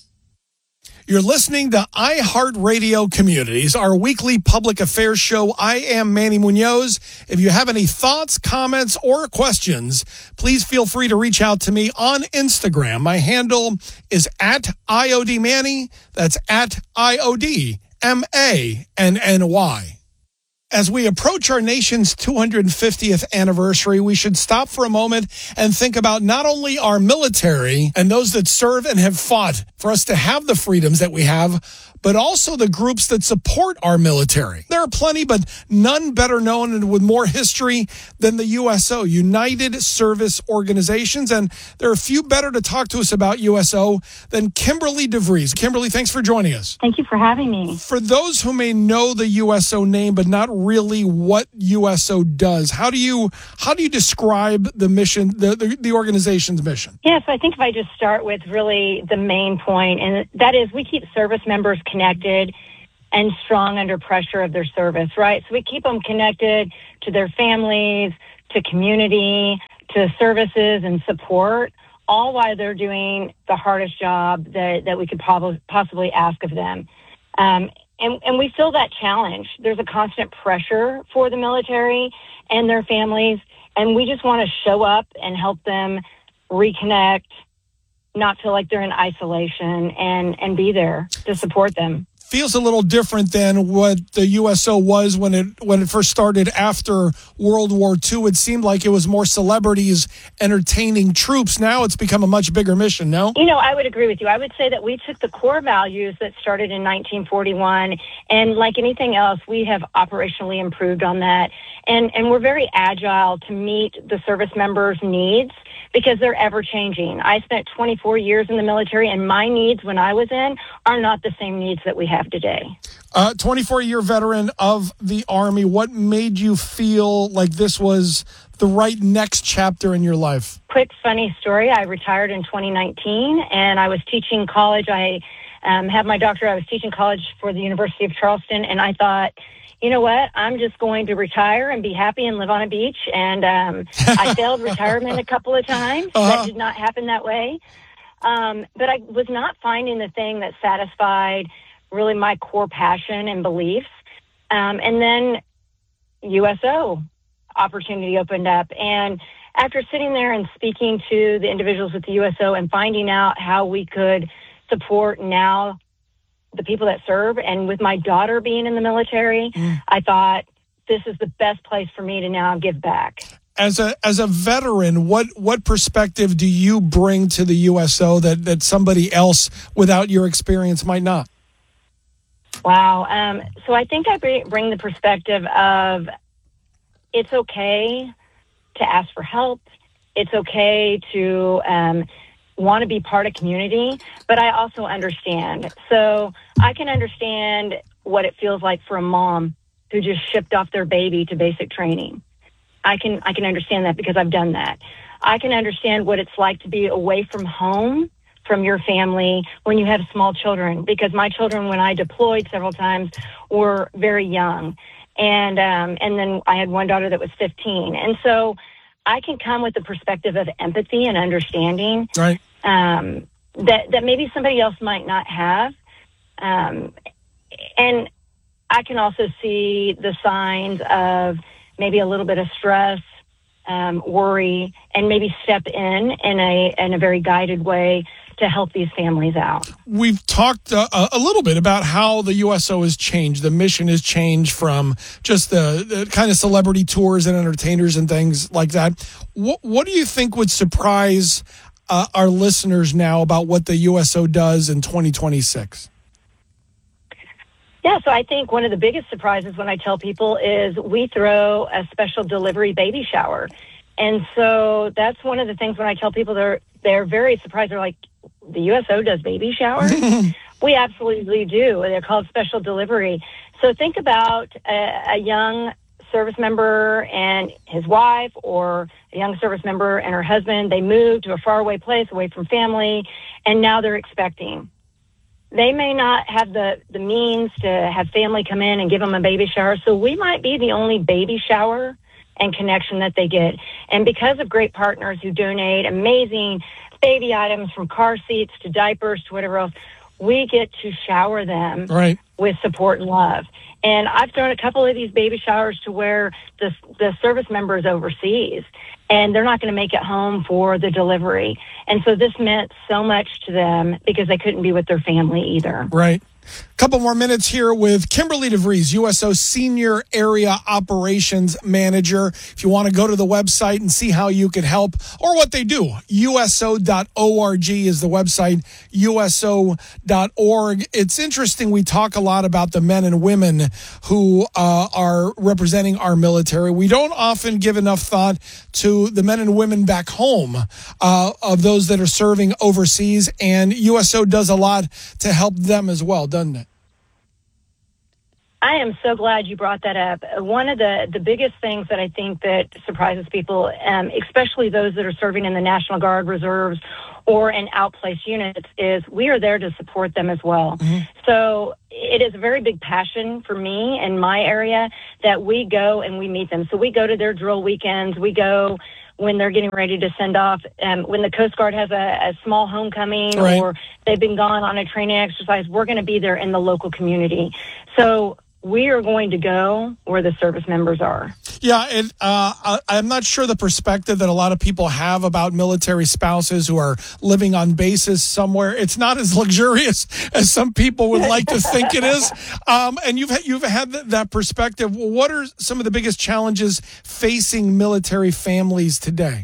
You're listening to iHeartRadio Communities, our weekly public affairs show. I am Manny Munoz. If you have any thoughts, comments, or questions, please feel free to reach out to me on Instagram. My handle is at I O D Manny. That's at I O D M A N N Y. As we approach our nation's two hundred fiftieth anniversary, we should stop for a moment and think about not only our military and those that serve and have fought for us to have the freedoms that we have, but also the groups that support our military. There are plenty, but none better known and with more history than the U S O, United Service Organizations. And there are few better to talk to us about U S O than Kimberly DeVries. Kimberly, thanks for joining us. Thank you for having me. For those who may know the U S O name, but not really what U S O does, how do you how do you describe the mission, the, the, the organization's mission? Yeah, so I think if I just start with really the main point, and that is we keep service members connected and strong under pressure of their service, right? So we keep them connected to their families, to community, to services and support, all while they're doing the hardest job that, that we could prob- possibly ask of them. Um, and, and we feel that challenge. There's a constant pressure for the military and their families, and we just want to show up and help them reconnect, not feel like they're in isolation, and, and be there to support them. Feels a little different than what the U S O was when it when it first started after World War Two. It seemed like it was more celebrities entertaining troops. Now it's become a much bigger mission, no? You know, I would agree with you. I would say that we took the core values that started in nineteen forty-one, and like anything else, we have operationally improved on that. And, and we're very agile to meet the service members' needs, because they're ever changing. I spent twenty-four years in the military, and my needs when I was in are not the same needs that we have today. Uh, twenty-four year veteran of the Army, what made you feel like this was the right next chapter in your life? Quick funny story. I retired in twenty nineteen, and I was teaching college. I um, had my doctorate. I was teaching college for the University of Charleston, and I thought, you know what? I'm just going to retire and be happy and live on a beach. And um, I failed retirement a couple of times. Uh-huh. That did not happen that way. Um, but I was not finding the thing that satisfied really my core passion and beliefs. Um, and then U S O opportunity opened up. And after sitting there and speaking to the individuals with the U S O and finding out how we could support now the people that serve, and with my daughter being in the military, mm. I thought this is the best place for me to now give back. As a as a veteran, what what perspective do you bring to the U S O that, that somebody else without your experience might not? Wow. Um, so I think I bring the perspective of it's okay to ask for help. It's okay to um, want to be part of community, but I also understand. So I can understand what it feels like for a mom who just shipped off their baby to basic training. I can I can understand that because I've done that. I can understand what it's like to be away from home, from your family, when you have small children, because my children, when I deployed several times, were very young. And um, and then I had one daughter that was fifteen. And so I can come with the perspective of empathy and understanding. Right. Um, that, that maybe somebody else might not have. Um, and I can also see the signs of maybe a little bit of stress, um, worry, and maybe step in in a, in a very guided way to help these families out. We've talked uh, a little bit about how the U S O has changed. The mission has changed from just the, the kind of celebrity tours and entertainers and things like that. What, what do you think would surprise Uh, our listeners now about what the U S O does in twenty twenty-six? Yeah, so I think one of the biggest surprises when I tell people is we throw a special delivery baby shower. And so that's one of the things when I tell people, they're they're very surprised. They're like, the U S O does baby showers? We absolutely do. They're called special delivery. So think about a, a young service member and his wife, or a young service member and her husband. They moved to a faraway place away from family, and now they're expecting. They may not have the, the means to have family come in and give them a baby shower, so we might be the only baby shower and connection that they get. And because of great partners who donate amazing baby items, from car seats to diapers to whatever else, we get to shower them right. with support and love. And I've thrown a couple of these baby showers to where the the service member is overseas, and they're not going to make it home for the delivery. And so this meant so much to them because they couldn't be with their family either. Right. Couple more minutes here with Kimberly DeVries, U S O Senior Area Operations Manager. If you want to go to the website and see how you could help or what they do, U S O dot org is the website, U S O dot org. It's interesting. We talk a lot about the men and women who uh, are representing our military. We don't often give enough thought to the men and women back home uh, of those that are serving overseas, and U S O does a lot to help them as well, doesn't it? I am so glad you brought that up. One of the, the biggest things that I think that surprises people, um, especially those that are serving in the National Guard reserves or in outplaced units, is we are there to support them as well. Mm-hmm. So it is a very big passion for me in my area that we go and we meet them. So we go to their drill weekends. We go when they're getting ready to send off, um, when the Coast Guard has a, a small homecoming right. or they've been gone on a training exercise, we're going to be there in the local community. So we are going to go where the service members are. Yeah, and uh, I, I'm not sure the perspective that a lot of people have about military spouses who are living on bases somewhere. It's not as luxurious as some people would like to think it is. Um, and you've you've had that perspective. What are some of the biggest challenges facing military families today?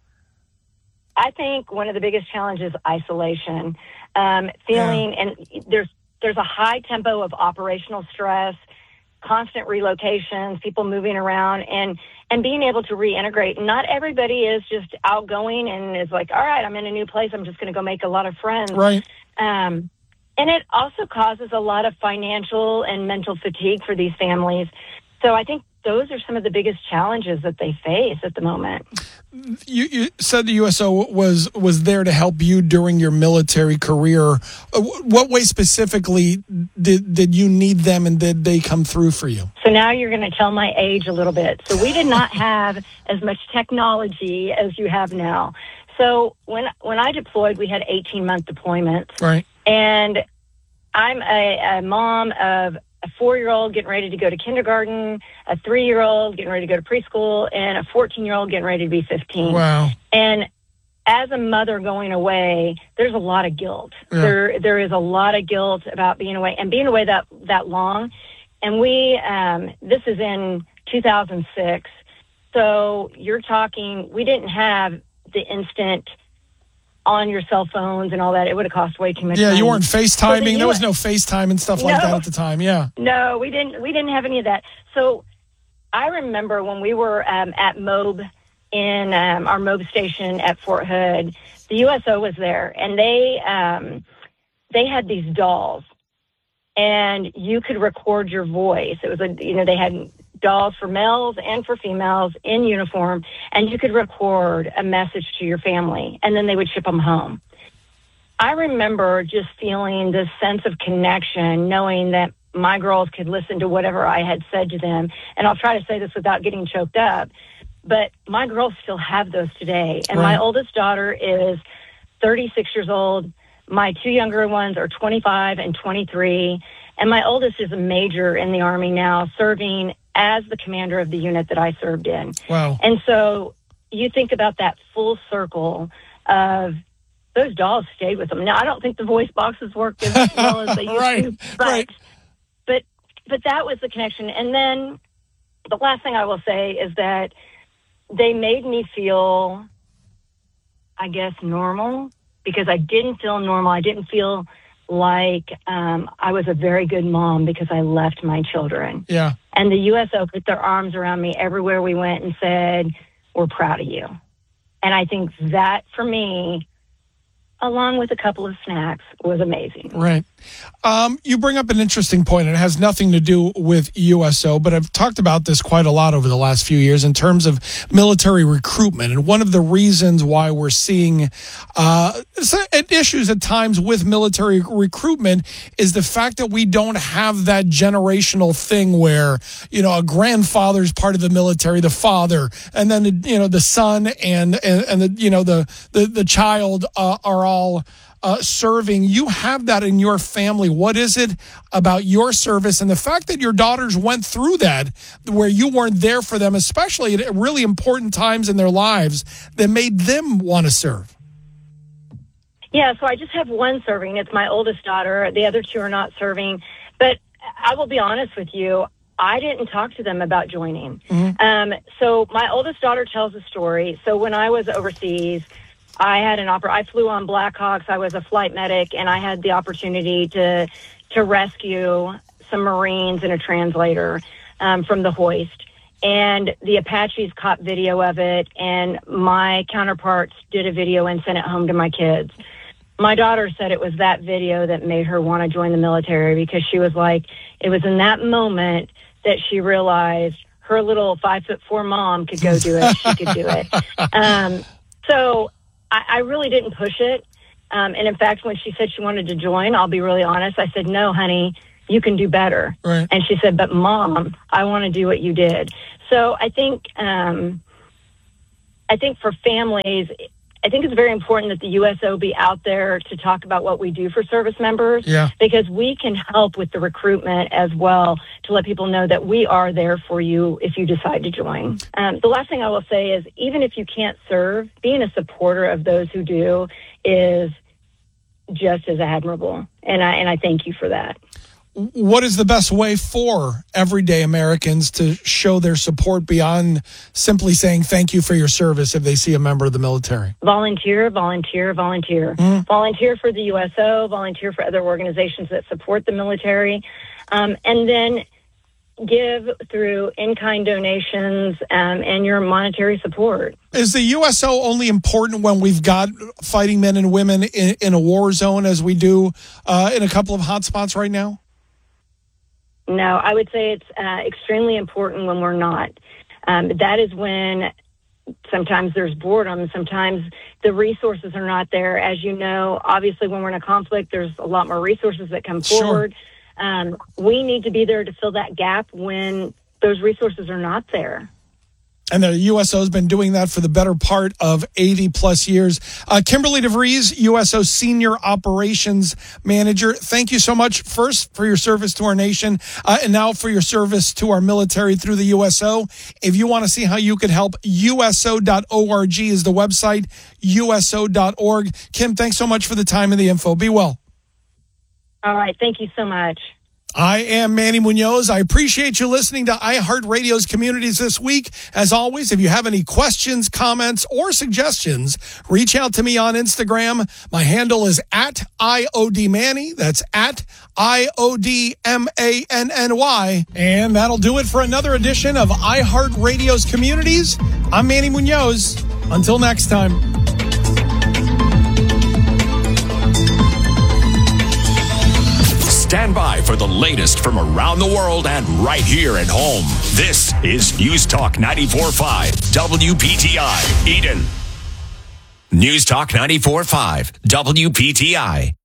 I think one of the biggest challenges is isolation. Um, feeling, yeah. and there's There's a high tempo of operational stress, constant relocations, people moving around, and, and being able to reintegrate. Not everybody is just outgoing and is like, all right, I'm in a new place, I'm just going to go make a lot of friends. Right. Um, and it also causes a lot of financial and mental fatigue for these families. So I think those are some of the biggest challenges that they face at the moment. You, you said the U S O was was there to help you during your military career. What way specifically did did you need them, and did they come through for you? So now you're going to tell my age a little bit. So we did not have as much technology as you have now. So when when I deployed, we had eighteen month deployments. Right. And I'm a, a mom of a four-year-old getting ready to go to kindergarten, a three-year-old getting ready to go to preschool, and a fourteen-year-old getting ready to be fifteen. Wow. And as a mother going away, there's a lot of guilt. Yeah. There, there is a lot of guilt about being away and being away that, that long. And we, um, this is in two thousand six. So you're talking, we didn't have the instant on your cell phones and all that. It would have cost way too much Yeah, money. you weren't FaceTiming. So there was no FaceTime and stuff like No. that at the time. Yeah. No, we didn't. We didn't have any of that. So I remember when we were um, at MOB in um, our MOB station at Fort Hood, the U S O was there, and they um, they had these dolls, and you could record your voice. It was a you know they had dolls for males and for females in uniform, and you could record a message to your family, and then they would ship them home. I remember just feeling this sense of connection, knowing that my girls could listen to whatever I had said to them. And I'll try to say this without getting choked up, but my girls still have those today. And Right. my oldest daughter is thirty-six years old. My two younger ones are twenty-five and twenty-three. And my oldest is a major in the Army now, serving as the commander of the unit that I served in. Wow. And so you think about that full circle of those dolls stayed with them. Now, I don't think the voice boxes work as well as they used Right, to, but, right. but, but that was the connection. And then the last thing I will say is that they made me feel, I guess, normal, because I didn't feel normal. I didn't feel like um, I was a very good mom because I left my children. Yeah. And the U S O put their arms around me everywhere we went and said, we're proud of you. And I think that, for me, along with a couple of snacks, was amazing. Right. Um, you bring up an interesting point, and it has nothing to do with U S O, but I've talked about this quite a lot over the last few years in terms of military recruitment. And one of the reasons why we're seeing uh, issues at times with military recruitment is the fact that we don't have that generational thing where, you know, a grandfather's part of the military, the father, and then, the, you know, the son and, and, and the, you know, the, the, the child uh, are all Uh, serving. You have that in your family. What is it about your service and the fact that your daughters went through that, where you weren't there for them, especially at really important times in their lives, that made them want to serve? Yeah, so I just have one serving. It's my oldest daughter. The other two are not serving. But I will be honest with you, I didn't talk to them about joining. Mm-hmm. Um, so my oldest daughter tells a story. So when I was overseas, I had an oper- I flew on Blackhawks. I was a flight medic, and I had the opportunity to to rescue some Marines and a translator um, from the hoist. And the Apaches caught video of it, and my counterparts did a video and sent it home to my kids. My daughter said it was that video that made her want to join the military, because she was like, it was in that moment that she realized her little five foot four mom could go do it. She could do it. Um, so I, I really didn't push it. Um, and in fact, when she said she wanted to join, I'll be really honest. I said, no, honey, you can do better. Right. And she said, but Mom, I want to do what you did. So I think, um, I think for families, I think it's very important that the U S O be out there to talk about what we do for service members, yeah. because we can help with the recruitment as well, to let people know that we are there for you if you decide to join. Um, the last thing I will say is, even if you can't serve, being a supporter of those who do is just as admirable. And I, and I thank you for that. What is the best way for everyday Americans to show their support beyond simply saying thank you for your service if they see a member of the military? Volunteer, volunteer, volunteer. Mm. Volunteer for the U S O, volunteer for other organizations that support the military, um, and then give through in-kind donations um, and your monetary support. Is the U S O only important when we've got fighting men and women in, in a war zone, as we do uh, in a couple of hotspots right now? No, I would say it's uh, extremely important when we're not. Um, that is when sometimes there's boredom. Sometimes the resources are not there. As you know, obviously when we're in a conflict, there's a lot more resources that come forward. Sure. Um, we need to be there to fill that gap when those resources are not there. And the U S O has been doing that for the better part of eighty plus years. Uh, Kimberly DeVries, U S O Senior Operations Manager, thank you so much, first, for your service to our nation, uh, and now for your service to our military through the U S O. If you want to see how you could help, U S O dot org is the website, U S O dot org. Kim, thanks so much for the time and the info. Be well. All right. Thank you so much. I am Manny Munoz. I appreciate you listening to iHeartRadio's Communities this week. As always, if you have any questions, comments, or suggestions, reach out to me on Instagram. My handle is at I O D Manny. That's at I O D M A N N Y. And that'll do it for another edition of iHeartRadio's Communities. I'm Manny Munoz. Until next time. Stand by for the latest from around the world and right here at home. This is News Talk ninety-four point five W P T I, Eden. News Talk ninety-four point five W P T I.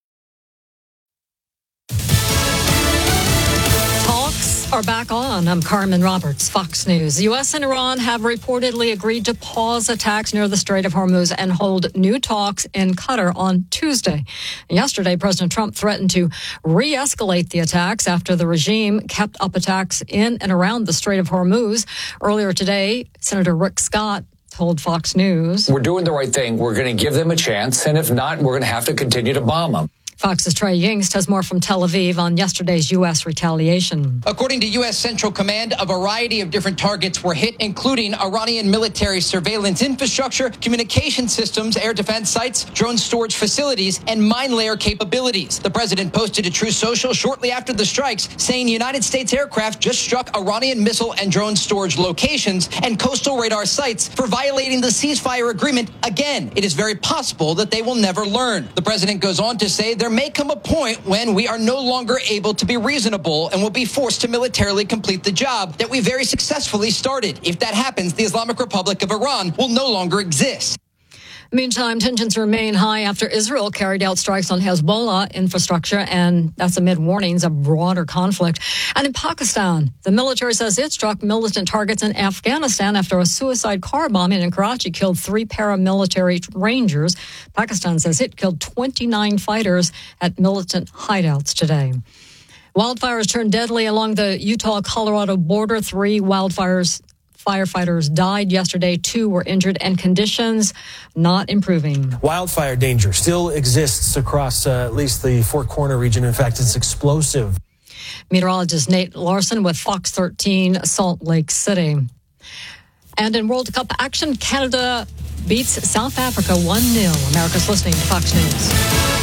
Are back on. I'm Carmen Roberts, Fox News. The U S and Iran have reportedly agreed to pause attacks near the Strait of Hormuz and hold new talks in Qatar on Tuesday. Yesterday, President Trump threatened to re-escalate the attacks after the regime kept up attacks in and around the Strait of Hormuz. Earlier today, Senator Rick Scott told Fox News, "We're doing the right thing. We're going to give them a chance, and if not, we're going to have to continue to bomb them." Fox's Trey Yingst has more from Tel Aviv on yesterday's U S retaliation. According to U S Central Command, a variety of different targets were hit, including Iranian military surveillance infrastructure, communication systems, air defense sites, drone storage facilities, and mine layer capabilities. The president posted a Truth Social shortly after the strikes, saying United States aircraft just struck Iranian missile and drone storage locations and coastal radar sites for violating the ceasefire agreement. Again, it is very possible that they will never learn. The president goes on to say there may come a point when we are no longer able to be reasonable and will be forced to militarily complete the job that we very successfully started. If that happens, the Islamic Republic of Iran will no longer exist. Meantime, tensions remain high after Israel carried out strikes on Hezbollah infrastructure, and that's amid warnings of broader conflict. And in Pakistan, the military says it struck militant targets in Afghanistan after a suicide car bombing in Karachi killed three paramilitary rangers. Pakistan says it killed twenty-nine fighters at militant hideouts today. Wildfires turned deadly along the Utah-Colorado border. Three wildfires Firefighters died yesterday. Two were injured, and conditions not improving. Wildfire danger still exists across uh, at least the Four Corner region. In fact, it's explosive. Meteorologist Nate Larson with Fox thirteen, Salt Lake City. And in World Cup action, Canada beats South Africa one nil. America's listening to Fox News.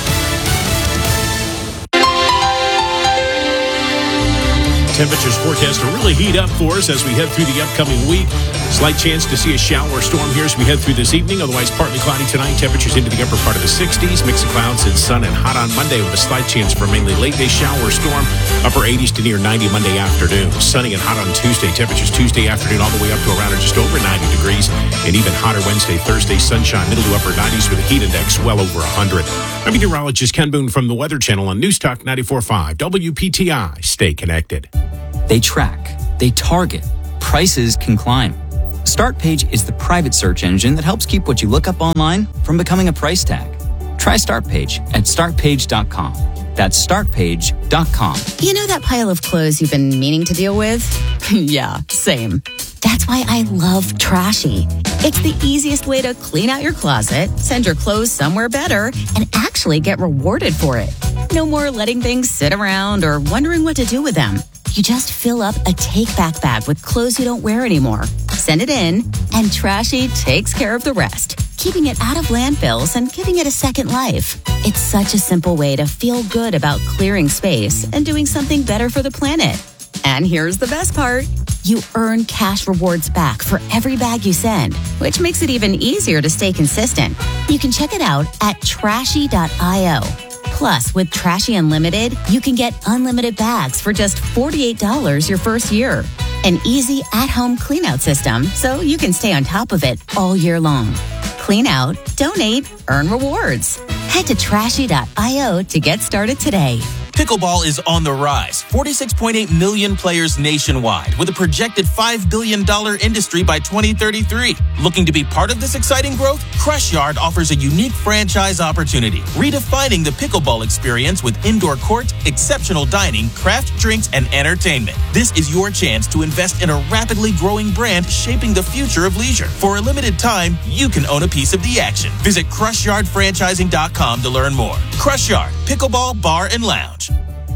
Temperatures forecast to really heat up for us as we head through the upcoming week. Slight chance to see a shower or storm here as we head through this evening. Otherwise, partly cloudy tonight. Temperatures into the upper part of the sixties. Mix of clouds and sun and hot on Monday with a slight chance for mainly late day shower or storm. Upper eighties to near ninety Monday afternoon. Sunny and hot on Tuesday. Temperatures Tuesday afternoon all the way up to around or just over ninety degrees. And even hotter Wednesday, Thursday. Sunshine, middle to upper nineties with a heat index well over one hundred. I'm meteorologist Ken Boone from the Weather Channel on News Talk ninety-four point five W P T I. Stay connected. They track, they target, prices can climb. StartPage is the private search engine that helps keep what you look up online from becoming a price tag. Try StartPage at start page dot com. That's start page dot com. You know that pile of clothes you've been meaning to deal with? Yeah, same. That's why I love Trashy. It's the easiest way to clean out your closet, send your clothes somewhere better, and actually get rewarded for it. No more letting things sit around or wondering what to do with them. You just fill up a take-back bag with clothes you don't wear anymore. Send it in, and Trashy takes care of the rest, keeping it out of landfills and giving it a second life. It's such a simple way to feel good about clearing space and doing something better for the planet. And here's the best part. You earn cash rewards back for every bag you send, which makes it even easier to stay consistent. You can check it out at trashy dot io. Plus, with Trashy Unlimited, you can get unlimited bags for just forty-eight dollars your first year. An easy at-home cleanout system so you can stay on top of it all year long. Clean out, donate, earn rewards. Head to trashy dot io to get started today. Pickleball is on the rise. forty-six point eight million players nationwide with a projected five billion dollars industry by twenty thirty-three. Looking to be part of this exciting growth? Crush Yard offers a unique franchise opportunity, redefining the pickleball experience with indoor court, exceptional dining, craft drinks, and entertainment. This is your chance to invest in a rapidly growing brand shaping the future of leisure. For a limited time, you can own a piece of the action. Visit crush yard franchising dot com to learn more. Crush Yard, Pickleball Bar and Lounge.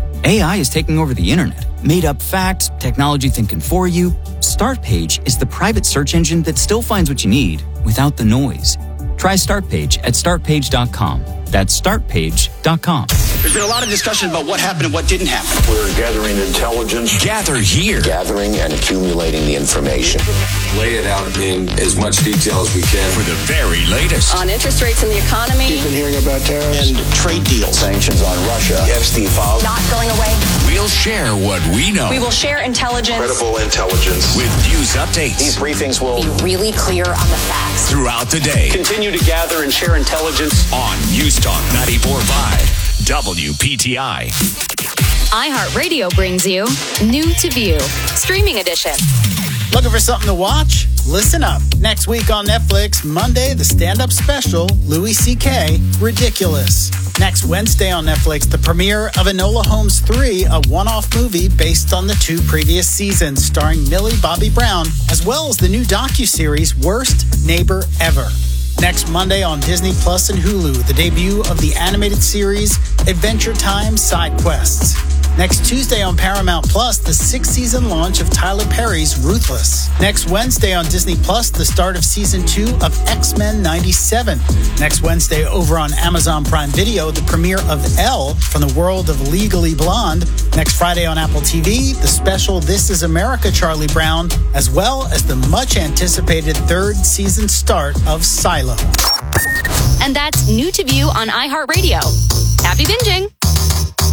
A I is taking over the internet. Made up facts, technology thinking for you. StartPage is the private search engine that still finds what you need without the noise. Try StartPage at start page dot com. That's start page dot com. There's been a lot of discussion about what happened and what didn't happen. We're gathering intelligence. Gather here. Gathering and accumulating the information. Lay it out in as much detail as we can. For the very latest. On interest rates in the economy. You've been hearing about tariffs and trade deals. Sanctions on Russia. The Epstein files. Not going away. We'll share what we know. We will share intelligence. Credible intelligence. With news updates. These briefings will be really clear on the facts. Throughout the day. Continue to gather and share intelligence. On News Talk ninety-four point five W P T I. iHeartRadio brings you New to View, Streaming Edition. Looking for something to watch? Listen up. Next week on Netflix, Monday, the stand-up special, Louis C K, Ridiculous. Next Wednesday on Netflix, the premiere of Enola Holmes three, a one-off movie based on the two previous seasons, starring Millie Bobby Brown, as well as the new docuseries, Worst Neighbor Ever. Next Monday on Disney Plus and Hulu, the debut of the animated series Adventure Time Side Quests. Next Tuesday on Paramount Plus, the sixth season launch of Tyler Perry's Ruthless. Next Wednesday on Disney Plus, the start of season two of X-Men ninety-seven. Next Wednesday over on Amazon Prime Video, the premiere of Elle from the world of Legally Blonde. Next Friday on Apple T V, the special This Is America Charlie Brown, as well as the much anticipated third season start of Silo. And that's New to View on iHeartRadio. Happy binging!